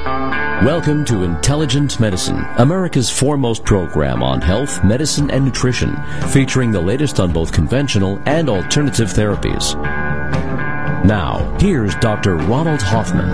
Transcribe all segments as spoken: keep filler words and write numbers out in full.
Welcome to Intelligent Medicine, America's foremost program on health, medicine, and nutrition, featuring the latest on both conventional and alternative therapies. Now, here's Doctor Ronald Hoffman.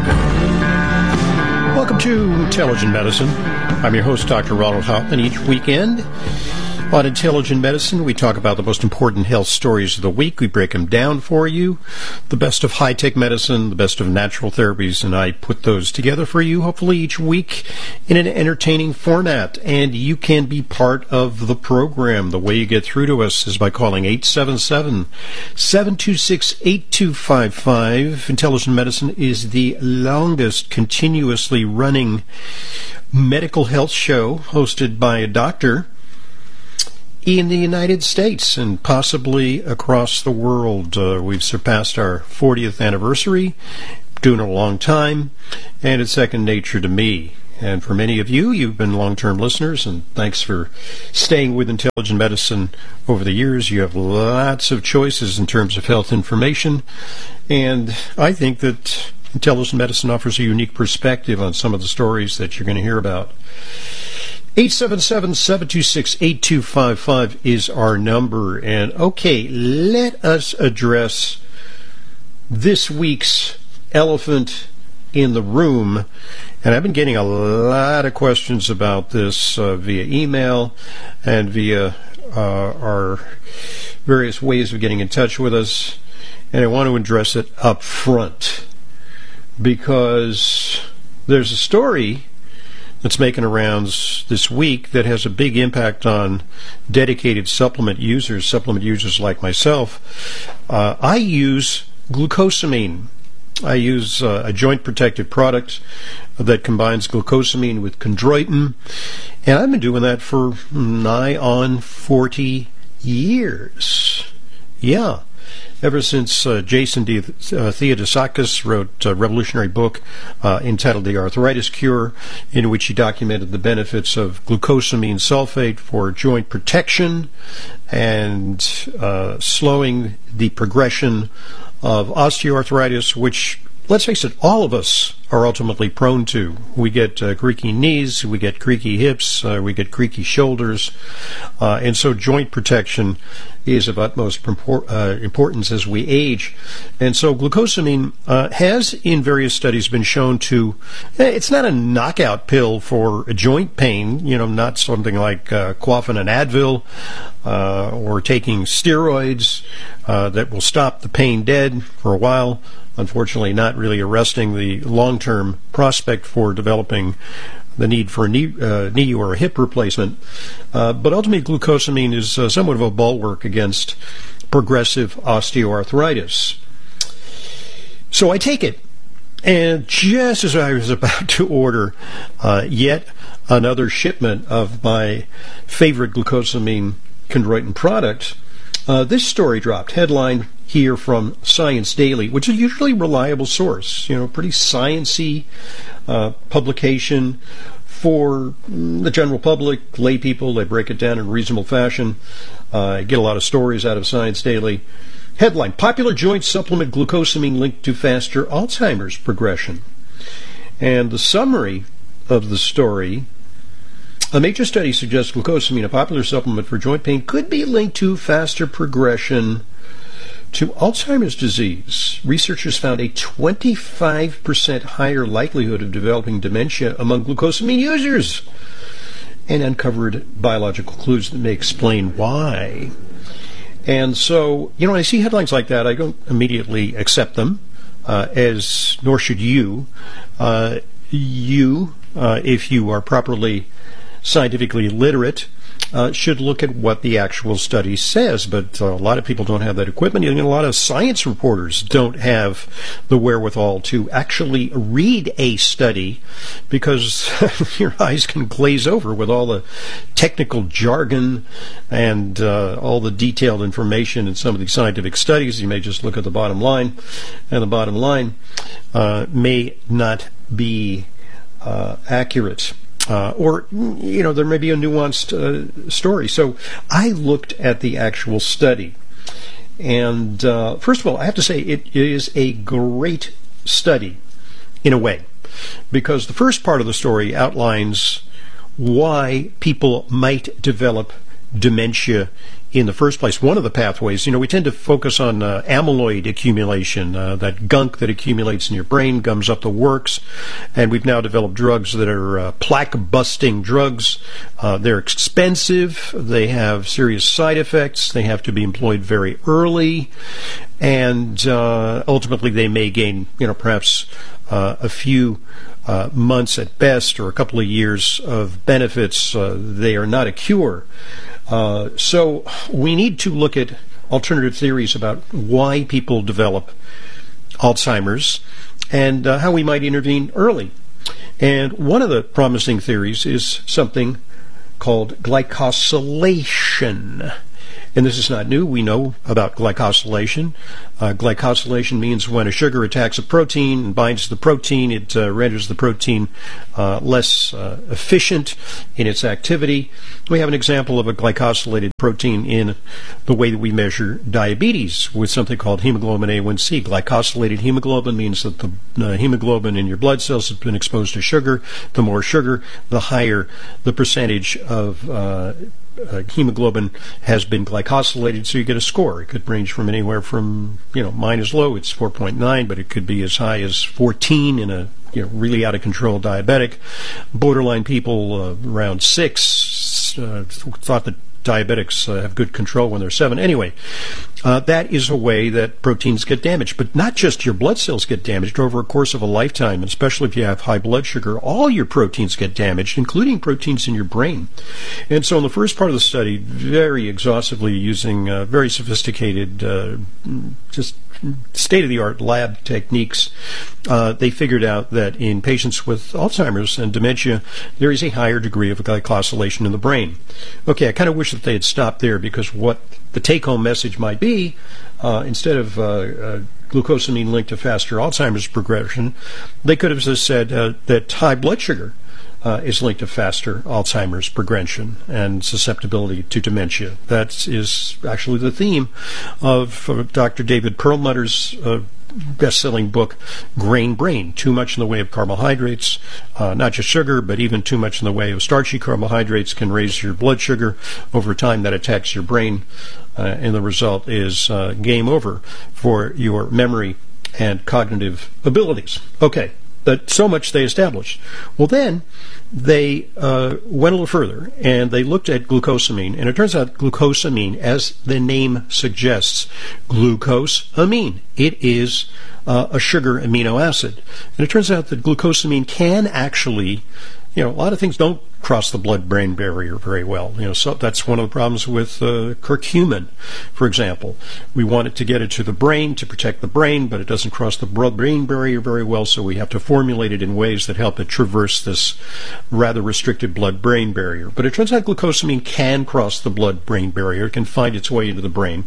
Welcome to Intelligent Medicine. I'm your host, Doctor Ronald Hoffman. Each weekend on Intelligent Medicine, we talk about the most important health stories of the week. We break them down for you. The best of high-tech medicine, the best of natural therapies, and I put those together for you, hopefully each week in an entertaining format. And you can be part of the program. The way you get through to us is by calling eight seven seven, seven two six, eight two five five. Intelligent Medicine is the longest continuously running medical health show hosted by a doctor in the United States and possibly across the world. Uh, we've surpassed our fortieth anniversary, doing it a long time, and it's second nature to me. And for many of you, you've been long-term listeners, and thanks for staying with Intelligent Medicine over the years. You have lots of choices in terms of health information, and I think that Intelligent Medicine offers a unique perspective on some of the stories that you're going to hear about. eight seven seven, seven two six, eight two five five is our number. And okay, let us address this week's elephant in the room. And I've been getting a lot of questions about this uh, via email and via uh, our various ways of getting in touch with us. And I want to address it up front because there's a story that's making rounds this week that has a big impact on dedicated supplement users, supplement users like myself. Uh, I use glucosamine. I use uh, a joint protective product that combines glucosamine with chondroitin, and I've been doing that for nigh on forty years. Yeah. Ever since uh, Jason D- uh, Theodosakis wrote a revolutionary book uh, entitled The Arthritis Cure, in which he documented the benefits of glucosamine sulfate for joint protection and uh, slowing the progression of osteoarthritis, which, let's face it, all of us are ultimately prone to. We get uh, creaky knees, we get creaky hips, uh, we get creaky shoulders, uh, and so joint protection is of utmost import, uh, importance as we age. And so glucosamine uh, has, in various studies, been shown to, eh, it's not a knockout pill for joint pain, you know, not something like uh, quaffing an Advil uh, or taking steroids uh, that will stop the pain dead for a while. Unfortunately, not really arresting the long-term prospect for developing the need for a knee, uh, knee or a hip replacement. Uh, but ultimately, glucosamine is uh, somewhat of a bulwark against progressive osteoarthritis. So I take it, and just as I was about to order uh, yet another shipment of my favorite glucosamine chondroitin product, uh, this story dropped. Headline here from Science Daily, which is usually a reliable source, you know, pretty sciencey uh, publication for the general public, lay people. They break it down in a reasonable fashion. Uh, I get a lot of stories out of Science Daily. Headline, popular joint supplement glucosamine linked to faster Alzheimer's progression. And the summary of the story, a major study suggests glucosamine, a popular supplement for joint pain, could be linked to faster progression to Alzheimer's disease. Researchers found a twenty-five percent higher likelihood of developing dementia among glucosamine users and uncovered biological clues that may explain why. And so, you know, when I see headlines like that, I don't immediately accept them, uh, as nor should you. Uh, you, uh, if you are properly scientifically literate, Uh, should look at what the actual study says, but uh, a lot of people don't have that equipment. Even a lot of science reporters don't have the wherewithal to actually read a study because your eyes can glaze over with all the technical jargon and uh, all the detailed information in some of these scientific studies. You may just look at the bottom line, and the bottom line uh, may not be uh, accurate. Uh, or, you know, there may be a nuanced uh, story. So I looked at the actual study. And uh, first of all, I have to say it is a great study in a way. because the first part of the story outlines why people might develop dementia in the first place. One of the pathways, you know, we tend to focus on uh, amyloid accumulation, uh, that gunk that accumulates in your brain, gums up the works, and we've now developed drugs that are uh, plaque-busting drugs. Uh, they're expensive, they have serious side effects, they have to be employed very early, and uh, ultimately they may gain, you know, perhaps uh, a few Uh, months at best, or a couple of years of benefits. Uh, they are not a cure. Uh, so we need to look at alternative theories about why people develop Alzheimer's and uh, how we might intervene early. And one of the promising theories is something called glycosylation. And this is not new. We know about glycosylation. Uh, glycosylation means when a sugar attacks a protein and binds to the protein, it uh, renders the protein uh, less uh, efficient in its activity. We have an example of a glycosylated protein in the way that we measure diabetes with something called hemoglobin A one C. Glycosylated hemoglobin means that the uh, hemoglobin in your blood cells has been exposed to sugar. The more sugar, the higher the percentage of uh, Uh, hemoglobin has been glycosylated, so you get a score. It could range from anywhere from, you know, mine is low, it's four point nine, but it could be as high as fourteen in a, you know, really out of control diabetic. Borderline people uh, around six uh, thought that diabetics uh, have good control when they're seven. Anyway, uh, that is a way that proteins get damaged. But not just your blood cells get damaged over a course of a lifetime, and especially if you have high blood sugar, all your proteins get damaged, including proteins in your brain. And so in the first part of the study, very exhaustively using uh, very sophisticated, uh, just state-of-the-art lab techniques, uh, they figured out that in patients with Alzheimer's and dementia, there is a higher degree of glycosylation in the brain. Okay, I kind of wish that they had stopped there, because what the take-home message might be, uh, instead of uh, uh, glucosamine linked to faster Alzheimer's progression, they could have just said uh, that high blood sugar Uh, is linked to faster Alzheimer's progression and susceptibility to dementia. That is actually the theme of uh, Doctor David Perlmutter's uh, best-selling book, Grain Brain. Too much in the way of carbohydrates, uh, not just sugar, but even too much in the way of starchy carbohydrates can raise your blood sugar. Over time, that attacks your brain, uh, and the result is uh, game over for your memory and cognitive abilities. Okay. But so much they established. Well, then they uh, went a little further, and they looked at glucosamine. And it turns out glucosamine, as the name suggests, glucosamine. It is uh, a sugar amino acid. And it turns out that glucosamine can actually, you know, a lot of things don't cross the blood-brain barrier very well. You know, so that's one of the problems with uh, curcumin, for example. We want it to get it to the brain to protect the brain, but it doesn't cross the blood-brain barrier very well, so we have to formulate it in ways that help it traverse this rather restricted blood-brain barrier. But it turns out glucosamine can cross the blood-brain barrier. It can find its way into the brain.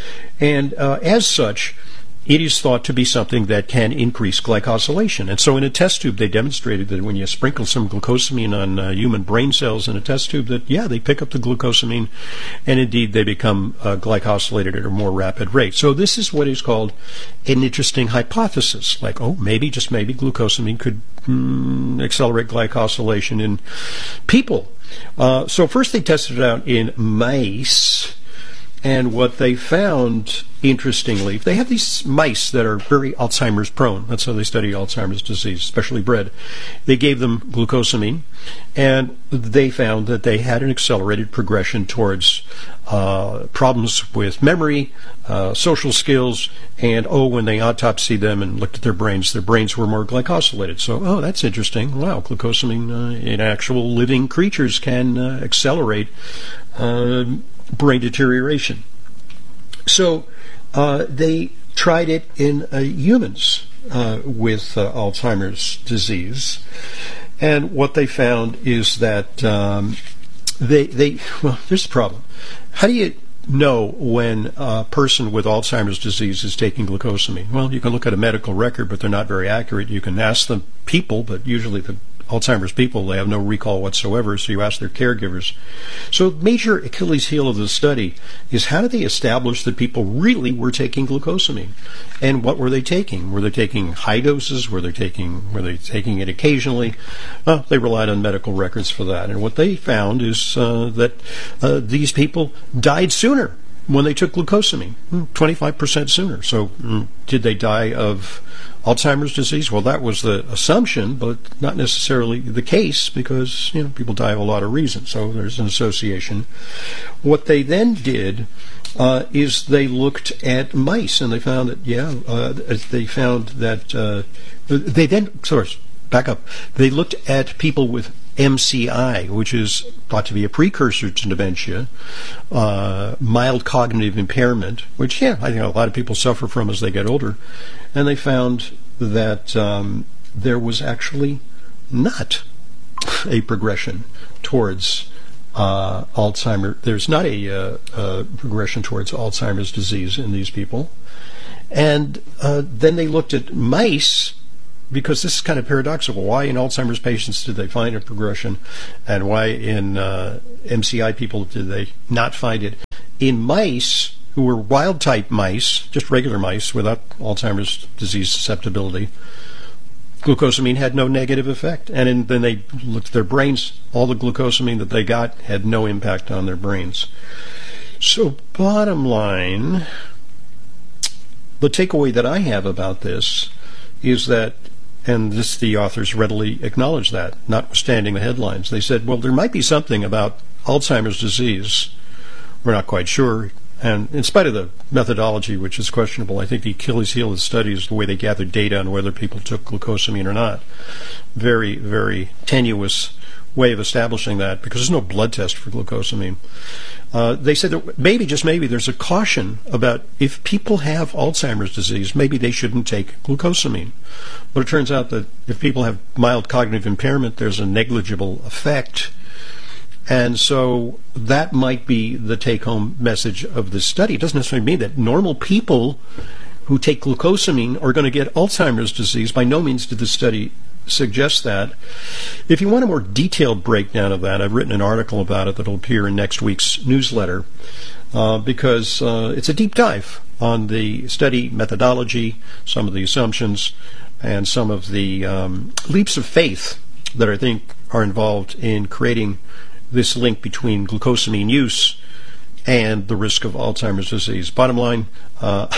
And uh, as such, it is thought to be something that can increase glycosylation. And so in a test tube, they demonstrated that when you sprinkle some glucosamine on uh, human brain cells in a test tube, that, yeah, they pick up the glucosamine, and indeed they become uh, glycosylated at a more rapid rate. So this is what is called an interesting hypothesis. Like, oh, maybe, just maybe, glucosamine could mm, accelerate glycosylation in people. Uh, so first they tested it out in mice, and what they found, interestingly, they have these mice that are very Alzheimer's prone. That's how they study Alzheimer's disease, especially bred. They gave them glucosamine, and they found that they had an accelerated progression towards uh, problems with memory, uh, social skills, and, oh, when they autopsied them and looked at their brains, their brains were more glycosylated. So, oh, that's interesting. Wow, glucosamine uh, in actual living creatures can uh, accelerate uh, brain deterioration. So uh, they tried it in uh, humans uh, with uh, Alzheimer's disease, and what they found is that um, they they well, there's the problem. How do you know when a person with Alzheimer's disease is taking glucosamine? Well, you can look at a medical record, but they're not very accurate. You can ask the people, but usually the Alzheimer's people, they have no recall whatsoever, so you ask their caregivers. So major Achilles heel of the study is how did they establish that people really were taking glucosamine? And what were they taking? Were they taking high doses? Were they taking were they taking it occasionally? Well, they relied on medical records for that. And what they found is uh, that uh, these people died sooner when they took glucosamine, twenty-five percent sooner. So mm, did they die of Alzheimer's disease? Well, that was the assumption, but not necessarily the case, because you know people die of a lot of reasons. So there's an association. What they then did uh, is they looked at mice, and they found that yeah, uh, they found that uh, they then sorry, back up. They looked at people with M C I, which is thought to be a precursor to dementia, uh, mild cognitive impairment, which, yeah, I think a lot of people suffer from as they get older. And they found that um, there was actually not a progression towards uh, Alzheimer's. There's not a, uh, uh, progression towards Alzheimer's disease in these people. And uh, then they looked at mice, because this is kind of paradoxical. Why in Alzheimer's patients did they find a progression, and why in uh, M C I people did they not find it? In mice who were wild-type mice, just regular mice without Alzheimer's disease susceptibility, glucosamine had no negative effect. And in, then they looked at their brains. All the glucosamine that they got had no impact on their brains. So bottom line, the takeaway that I have about this is that, and this the authors readily acknowledge that, notwithstanding the headlines. They said, well, there might be something about Alzheimer's disease. We're not quite sure. And in spite of the methodology, which is questionable, I think the Achilles heel of the study is the way they gathered data on whether people took glucosamine or not. Very, very tenuous way of establishing that, because there's no blood test for glucosamine. Uh, they said that maybe, just maybe, there's a caution about if people have Alzheimer's disease, maybe they shouldn't take glucosamine. But it turns out that if people have mild cognitive impairment, there's a negligible effect. And so that might be the take-home message of this study. It doesn't necessarily mean that normal people who take glucosamine are going to get Alzheimer's disease. By no means did this study suggest that. If you want a more detailed breakdown of that, I've written an article about it that will appear in next week's newsletter, uh, because uh, it's a deep dive on the study methodology, some of the assumptions, and some of the um, leaps of faith that I think are involved in creating this link between glucosamine use and the risk of Alzheimer's disease. Bottom line, uh,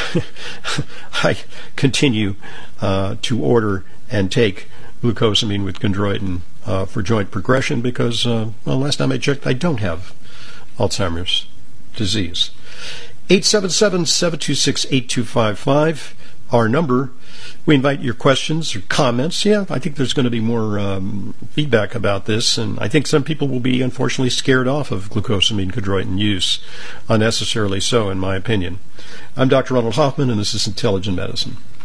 I continue uh, to order and take glucosamine with chondroitin uh, for joint progression because, uh, well, last time I checked, I don't have Alzheimer's disease. eight seven seven, seven two six, eight two five five, our number. We invite your questions or comments. Yeah, I think there's going to be more um, feedback about this, and I think some people will be unfortunately scared off of glucosamine chondroitin use, unnecessarily so, in my opinion. I'm Doctor Ronald Hoffman, and this is Intelligent Medicine.